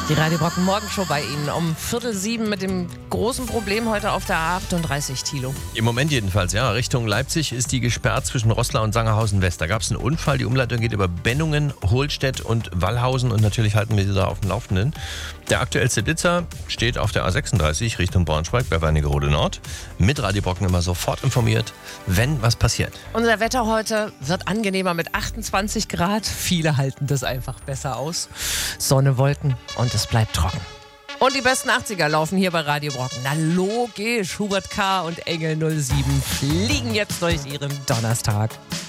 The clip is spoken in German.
Die Radio Brocken Morgenshow bei Ihnen um 6:45 mit dem großen Problem heute auf der A38, Thilo. Im Moment jedenfalls, ja. Richtung Leipzig ist die gesperrt zwischen Roßla und Sangerhausen West. Da gab es einen Unfall. Die Umleitung geht über Bennungen, Hohlstedt und Wallhausen und natürlich halten wir Sie da auf dem Laufenden. Der aktuellste Blitzer steht auf der A36 Richtung Braunschweig bei Wernigerode Nord. Mit Radio Brocken immer sofort informiert, wenn was passiert. Unser Wetter heute wird angenehmer mit 28 Grad. Viele halten das einfach besser aus. Sonne, Wolken und es bleibt trocken. Und die besten 80er laufen hier bei Radio Brocken. Na logisch, Hubert K. und Engel 07 fliegen jetzt durch ihren Donnerstag.